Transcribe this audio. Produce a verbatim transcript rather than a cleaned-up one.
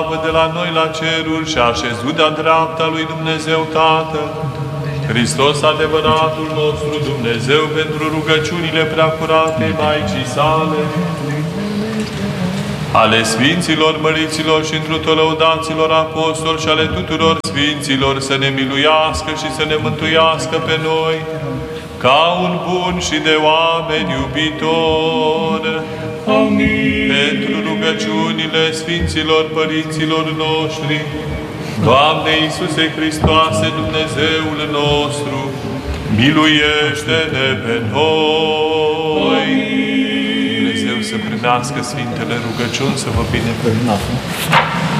de la noi la ceruri și a așezut de-a dreapta lui Dumnezeu Tatăl. Hristos, adevăratul nostru Dumnezeu, pentru rugăciunile preacurate Maicii sale, ale Sfinților, Măriților și întru lăudaților apostoli și ale tuturor Sfinților, să ne miluiască și să ne mântuiască pe noi, ca un bun și de oameni iubitor. Amin. Pentru rugăciunile Sfinților Părinților noștri, Doamne Iisuse Hristoase, Dumnezeul nostru, miluiește-ne pe noi! Amin. Dumnezeu să primească Sfintele rugăciuni, să vă binecuvânteze.